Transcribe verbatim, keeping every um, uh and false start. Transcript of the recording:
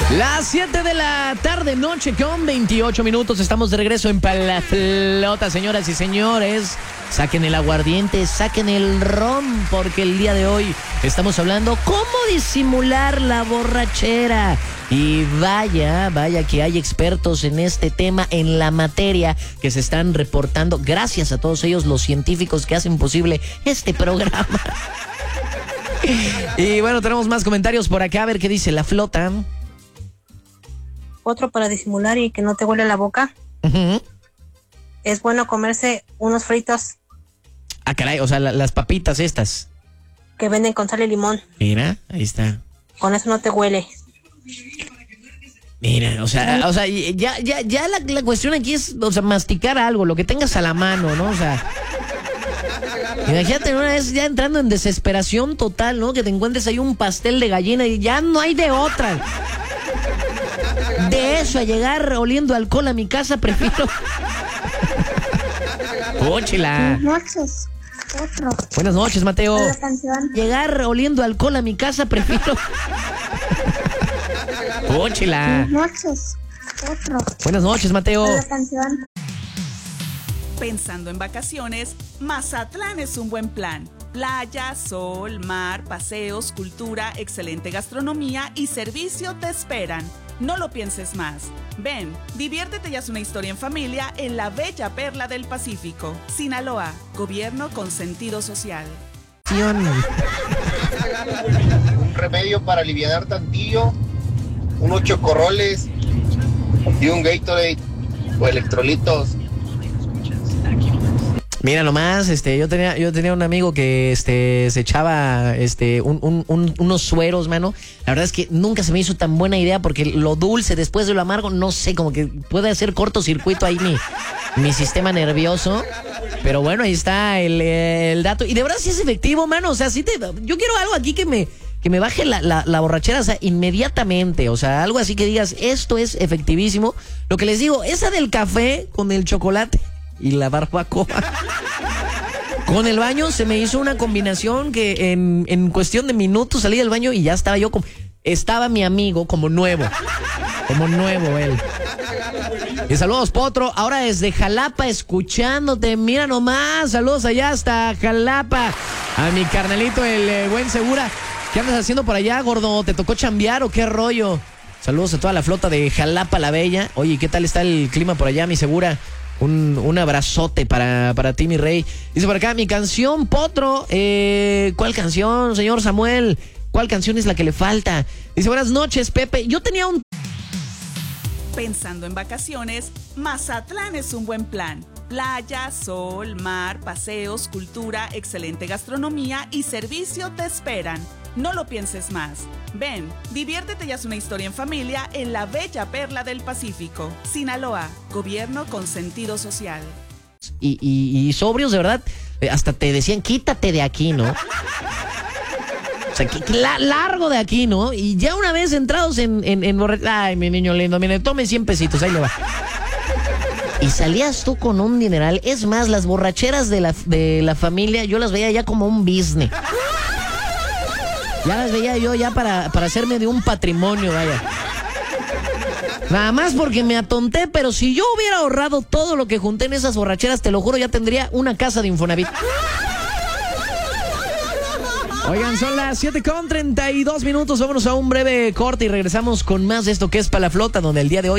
Las siete de la tarde, noche con veintiocho minutos. Estamos de regreso en Pa' la Flota, señoras y señores. Saquen el aguardiente, saquen el ron, porque el día de hoy estamos hablando cómo disimular la borrachera. Y vaya, vaya que hay expertos en este tema, en la materia, que se están reportando. Gracias a todos ellos, los científicos que hacen posible este programa. Y bueno, tenemos más comentarios por acá, a ver qué dice la Flota. Otro para disimular y que no te huele la boca. Uh-huh. Es bueno comerse unos fritos. Ah, caray, o sea, la, las papitas estas. Que venden con sal y limón. Mira, ahí está. Con eso no te huele. Mira, o sea, o sea, ya, ya, ya la, la cuestión aquí es, o sea, masticar algo, lo que tengas a la mano, ¿no? O sea, imagínate una vez ya entrando en desesperación total, ¿no? Que te encuentres ahí un pastel de gallina y ya no hay de otra. De eso a llegar oliendo alcohol a mi casa, prefiero. Póchila. Buenas noches. Otro. Buenas noches, Mateo. La canción. Llegar oliendo alcohol a mi casa, prefiero. Póchila. Buenas noches. Otro. Buenas noches, Mateo. La canción. Pensando en vacaciones, Mazatlán es un buen plan. Playa, sol, mar, paseos, cultura, excelente gastronomía y servicio te esperan. No lo pienses más. Ven, diviértete y haz una historia en familia en la bella perla del Pacífico. Sinaloa, gobierno con sentido social. Un remedio para aliviar tantillo, unos chocorroles y un Gatorade o electrolitos. Mira nomás, este, yo tenía, yo tenía un amigo que este se echaba este un, un, un, unos sueros, mano. La verdad es que nunca se me hizo tan buena idea porque lo dulce después de lo amargo, no sé, como que puede hacer cortocircuito ahí mi, mi sistema nervioso. Pero bueno, ahí está el, el dato. Y de verdad sí es efectivo, mano. O sea, sí te, yo quiero algo aquí que me, que me baje la, la, la borrachera, o sea, inmediatamente. O sea, algo así que digas, esto es efectivísimo. Lo que les digo, esa del café con el chocolate y la barbacoa con el baño se me hizo una combinación que en, en cuestión de minutos salí del baño y ya estaba yo como, estaba mi amigo como nuevo, como nuevo él. Y saludos, Potro, ahora desde Jalapa escuchándote, mira nomás, saludos allá hasta Jalapa, a mi carnalito el eh, buen Segura. ¿Qué andas haciendo por allá, gordo? ¿Te tocó chambear o qué rollo? Saludos a toda la flota de Jalapa la Bella. Oye, ¿qué tal está el clima por allá, mi Segura? Un, un abrazote para, para ti, mi rey. Dice por acá, mi canción, Potro. Eh, ¿Cuál canción, señor Samuel? ¿Cuál canción es la que le falta? Dice, buenas noches, Pepe. Yo tenía un... Pensando en vacaciones, Mazatlán es un buen plan. Playa, sol, mar, paseos, cultura, excelente gastronomía y servicio te esperan. No lo pienses más. Ven, diviértete y haz una historia en familia en la bella perla del Pacífico. Sinaloa, gobierno con sentido social. Y, y, y sobrios, de verdad, hasta te decían, quítate de aquí, ¿no? O sea, que, que la, largo de aquí, ¿no? Y ya una vez entrados en... en, en borre... Ay, mi niño lindo, mire, tome cien pesitos, ahí le va. Y salías tú con un dineral. Es más, las borracheras de la, de la familia, yo las veía ya como un business. Ya las veía yo ya para, para hacerme de un patrimonio, vaya. Nada más porque me atonté, pero si yo hubiera ahorrado todo lo que junté en esas borracheras, te lo juro, ya tendría una casa de Infonavit. Oigan, son las siete con treinta y dos minutos, vámonos a un breve corte y regresamos con más de esto que es Pa' la Flota, donde el día de hoy